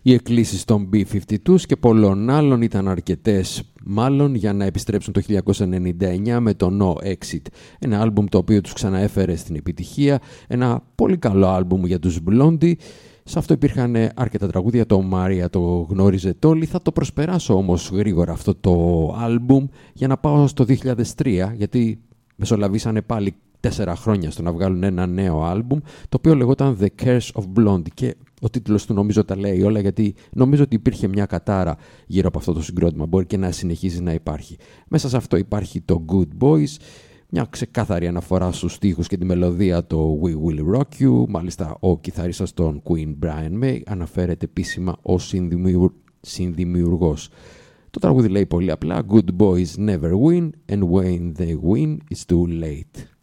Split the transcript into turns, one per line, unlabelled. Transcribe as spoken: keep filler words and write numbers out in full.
Οι εκκλήσεις των μπι φιφτί τού και πολλών άλλων ήταν αρκετές, μάλλον, για να επιστρέψουν το χίλια εννιακόσια ενενήντα εννιά με το No Exit. Ένα άλμπουμ το οποίο τους ξαναέφερε στην επιτυχία, ένα πολύ καλό άλμπουμ για τους Blondie. Σε αυτό υπήρχαν αρκετά τραγούδια, το Μάρια το γνώριζε όλοι. Θα το προσπεράσω όμως γρήγορα αυτό το άλμπουμ για να πάω στο δύο χιλιάδες τρία, γιατί μεσολαβήσανε πάλι τέσσερα χρόνια στο να βγάλουν ένα νέο άλμπουμ, το οποίο λεγόταν The Curse of Blondie, και ο τίτλος του νομίζω τα λέει όλα, γιατί νομίζω ότι υπήρχε μια κατάρα γύρω από αυτό το συγκρότημα, μπορεί και να συνεχίζει να υπάρχει. Μέσα σε αυτό υπάρχει το Good Boys, μια ξεκάθαρη αναφορά στους στίχους και τη μελωδία, το We Will Rock You. Μάλιστα ο κιθαρίστας των Queen, Brian May, αναφέρεται επίσημα ως συνδημιουργ... συνδημιουργός. Το τραγούδι λέει πολύ απλά: Good boys never win, and when they win it's too late.